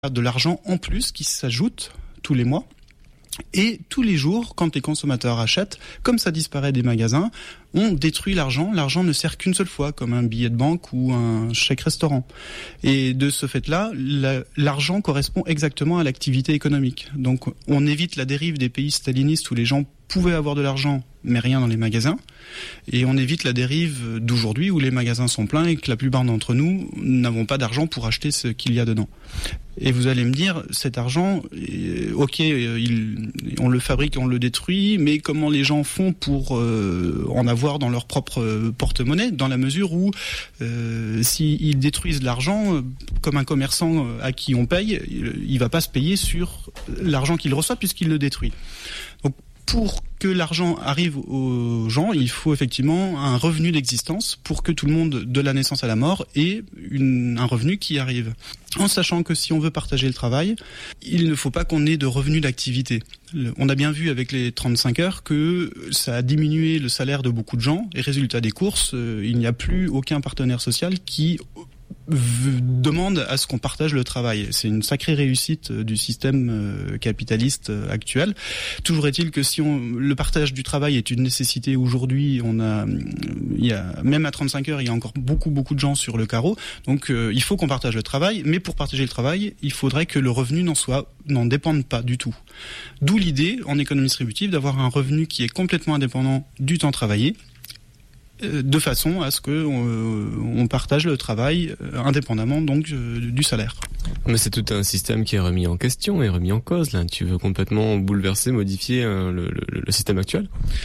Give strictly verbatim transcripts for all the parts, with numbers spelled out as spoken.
de l'argent en plus qui s'ajoute tous les mois. Et tous les jours, quand les consommateurs achètent, comme ça disparaît des magasins, on détruit l'argent. L'argent ne sert qu'une seule fois, comme un billet de banque ou un chèque restaurant. Et de ce fait-là, la, l'argent correspond exactement à l'activité économique. Donc on évite la dérive des pays stalinistes où les gens pouvaient avoir de l'argent, mais rien dans les magasins. Et on évite la dérive d'aujourd'hui où les magasins sont pleins et que la plupart d'entre nous n'avons pas d'argent pour acheter ce qu'il y a dedans. Et vous allez me dire, cet argent, ok, il, on le fabrique, on le détruit, mais comment les gens font pour euh, en avoir dans leur propre porte-monnaie, dans la mesure où euh, s'ils détruisent l'argent, comme un commerçant à qui on paye, il ne va pas se payer sur l'argent qu'il reçoit puisqu'il le détruit. Donc, pour que l'argent arrive aux gens, il faut effectivement un revenu d'existence pour que tout le monde, de la naissance à la mort, ait une, un revenu qui arrive. En sachant que si on veut partager le travail, il ne faut pas qu'on ait de revenus d'activité. Le, on a bien vu avec les trente-cinq heures que ça a diminué le salaire de beaucoup de gens et résultat des courses, euh, il n'y a plus aucun partenaire social qui demande à ce qu'on partage le travail. C'est une sacrée réussite du système capitaliste actuel. Toujours est-il que si on, le partage du travail est une nécessité aujourd'hui, on a, il y a, même à trente-cinq heures, il y a encore beaucoup, beaucoup de gens sur le carreau. Donc, euh, il faut qu'on partage le travail, mais pour partager le travail, il faudrait que le revenu n'en soit, n'en dépende pas du tout. D'où l'idée, en économie distributive, d'avoir un revenu qui est complètement indépendant du temps travaillé, de façon à ce que on, on partage le travail indépendamment donc du salaire. Mais c'est tout un système qui est remis en question et remis en cause là. Tu veux complètement bouleverser, modifier hein, le, le, le système actuel ?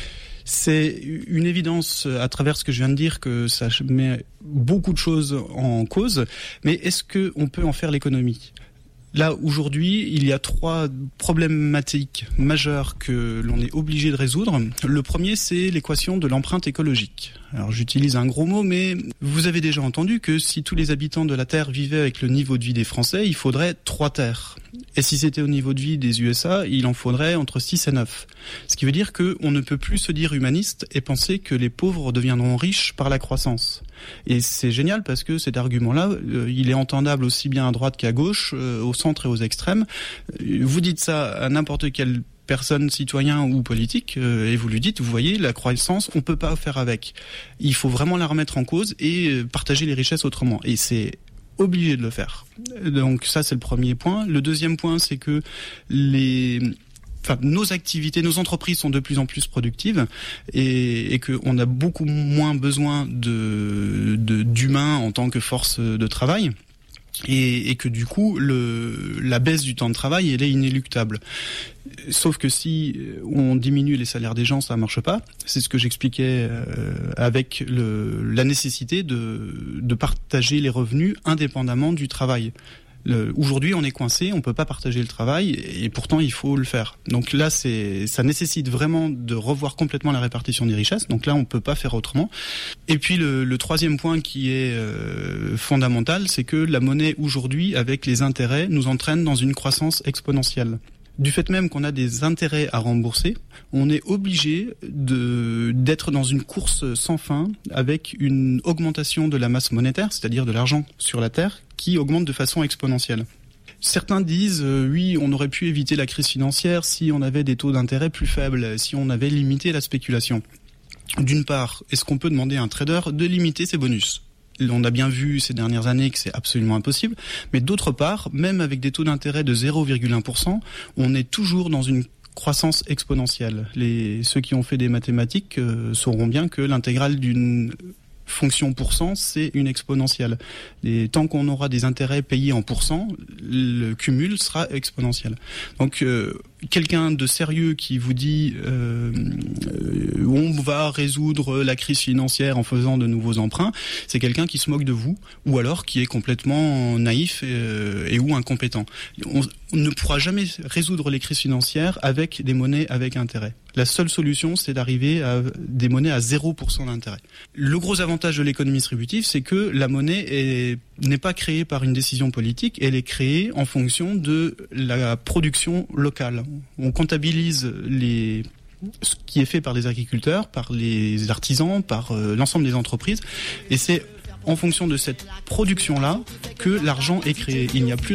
C'est une évidence à travers ce que je viens de dire que ça met beaucoup de choses en cause. Mais est-ce que on peut en faire l'économie ? Là, aujourd'hui, il y a trois problématiques majeures que l'on est obligé de résoudre. Le premier, c'est l'équation de l'empreinte écologique. Alors, j'utilise un gros mot, mais vous avez déjà entendu que si tous les habitants de la Terre vivaient avec le niveau de vie des Français, il faudrait trois terres. Et si c'était au niveau de vie des U S A, il en faudrait entre six et neuf. Ce qui veut dire qu'on ne peut plus se dire humaniste et penser que les pauvres deviendront riches par la croissance. Et c'est génial parce que cet argument-là, euh, il est entendable aussi bien à droite qu'à gauche, euh, au centre et aux extrêmes. Vous dites ça à n'importe quelle personne, citoyen ou politique, euh, et vous lui dites, vous voyez, la croissance, on peut pas faire avec. Il faut vraiment la remettre en cause et euh, partager les richesses autrement. Et c'est obligé de le faire. Donc ça, c'est le premier point. Le deuxième point, c'est que les... Enfin, nos activités, nos entreprises sont de plus en plus productives et, et qu'on a beaucoup moins besoin de, de, d'humains en tant que force de travail. Et, et que du coup, le, la baisse du temps de travail, elle est inéluctable. Sauf que si on diminue les salaires des gens, ça marche pas. C'est ce que j'expliquais euh, avec le, la nécessité de, de partager les revenus indépendamment du travail. Le, aujourd'hui, on est coincé, on peut pas partager le travail, et pourtant il faut le faire. Donc là, c'est, ça nécessite vraiment de revoir complètement la répartition des richesses. Donc là, on peut pas faire autrement. Et puis le, le troisième point qui est euh, fondamental, c'est que la monnaie aujourd'hui, avec les intérêts, nous entraîne dans une croissance exponentielle. Du fait même qu'on a des intérêts à rembourser, on est obligé de, d'être dans une course sans fin avec une augmentation de la masse monétaire, c'est-à-dire de l'argent sur la Terre, qui augmente de façon exponentielle. Certains disent, euh, oui, on aurait pu éviter la crise financière si on avait des taux d'intérêt plus faibles, si on avait limité la spéculation. D'une part, est-ce qu'on peut demander à un trader de limiter ses bonus ? On a bien vu ces dernières années que c'est absolument impossible. Mais d'autre part, même avec des taux d'intérêt de zéro virgule un pour cent, on est toujours dans une croissance exponentielle. Les, ceux qui ont fait des mathématiques euh, sauront bien que l'intégrale d'une fonction pourcent, c'est une exponentielle. Et tant qu'on aura des intérêts payés en pourcent, le cumul sera exponentiel. Donc, euh, quelqu'un de sérieux qui vous dit euh, euh, on va résoudre la crise financière en faisant de nouveaux emprunts, c'est quelqu'un qui se moque de vous, ou alors qui est complètement naïf et, euh, et ou incompétent. On, on ne pourra jamais résoudre les crises financières avec des monnaies avec intérêt. La seule solution, c'est d'arriver à des monnaies à zéro pour cent d'intérêt. Le gros avantage de l'économie distributive, c'est que la monnaie est, n'est pas créée par une décision politique, elle est créée en fonction de la production locale. On comptabilise les, ce qui est fait par les agriculteurs, par les artisans, par euh, l'ensemble des entreprises, et c'est en fonction de cette production-là que l'argent est créé. Il n'y a plus